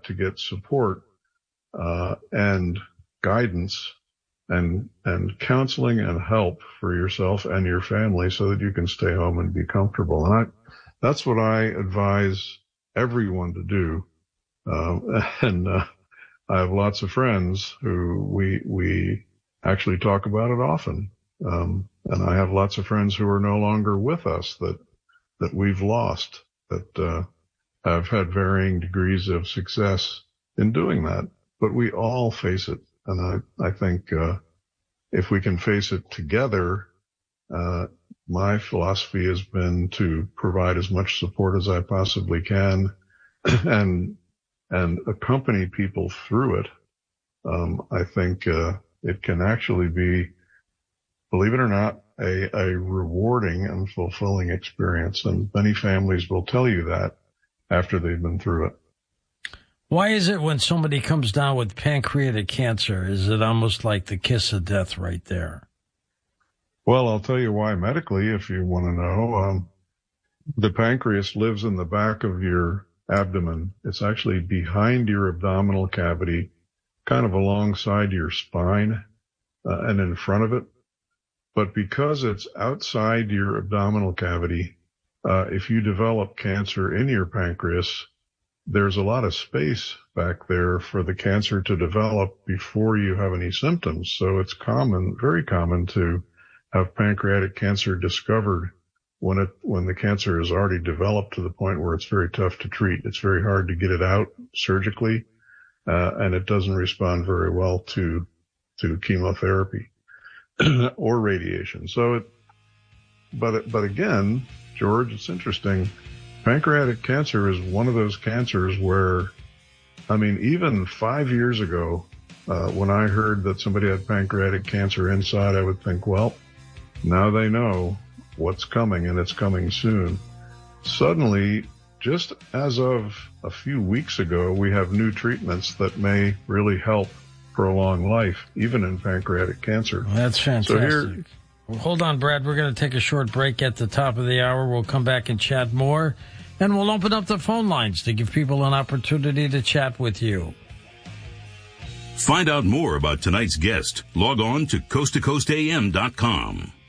to get support and guidance and counseling and help for yourself and your family so that you can stay home and be comfortable. And that's what I advise everyone to do. I have lots of friends who we actually talk about it often. And I have lots of friends who are no longer with us that we've lost, that have had varying degrees of success in doing that. But we all face it. And I think if we can face it together, my philosophy has been to provide as much support as I possibly can and accompany people through it. I think it can actually be, believe it or not, a rewarding and fulfilling experience. And many families will tell you that after they've been through it. Why is it when somebody comes down with pancreatic cancer, is it almost like the kiss of death right there? Well, I'll tell you why medically, if you want to know. The pancreas lives in the back of your abdomen. It's actually behind your abdominal cavity, kind of alongside your spine and in front of it. But because it's outside your abdominal cavity, if you develop cancer in your pancreas, there's a lot of space back there for the cancer to develop before you have any symptoms. So it's common, very common, to have pancreatic cancer discovered when the cancer is already developed to the point where it's very tough to treat. It's very hard to get it out surgically, and it doesn't respond very well to chemotherapy or radiation. So but again, George, it's interesting. Pancreatic cancer is one of those cancers where, I mean, even 5 years ago, when I heard that somebody had pancreatic cancer inside, I would think, well, now they know what's coming, and it's coming soon. Suddenly, just as of a few weeks ago, we have new treatments that may really help prolong life, even in pancreatic cancer. Well, that's fantastic. Well, hold on, Brad. We're going to take a short break at the top of the hour. We'll come back and chat more, and we'll open up the phone lines to give people an opportunity to chat with you. Find out more about tonight's guest. Log on to coasttocoastam.com.